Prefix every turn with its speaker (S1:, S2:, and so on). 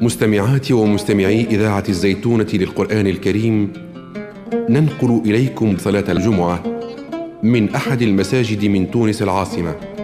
S1: مستمعات ومستمعي إذاعة الزيتونة للقرآن الكريم، ننقل إليكم صلاة الجمعة من أحد المساجد من تونس العاصمة.